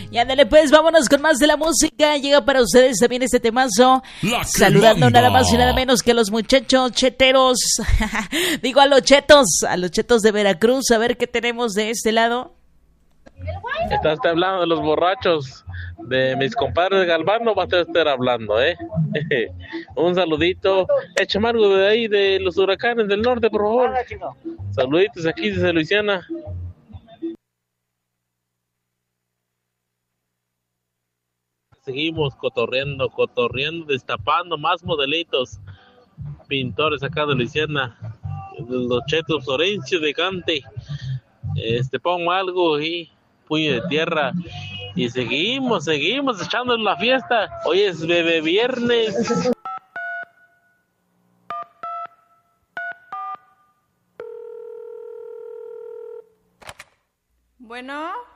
Y ándale pues, vámonos con más de la música. Llega para ustedes también este temazo. Saludando nada más y nada menos que a los muchachos cheteros. Digo a los chetos de Veracruz. A ver qué tenemos de este lado. Estás hablando de los borrachos, de mis compadres de Galván, no vas a estar hablando, ¿eh? Un saludito. Échame algo de ahí, de los huracanes del norte, por favor. Saluditos aquí desde Luisiana. Seguimos cotorreando, destapando más modelitos, pintores acá de Luisiana, los chetos orense de Cante. Pongo algo y puño de tierra y seguimos echando la fiesta. Hoy es bebé viernes. Bueno.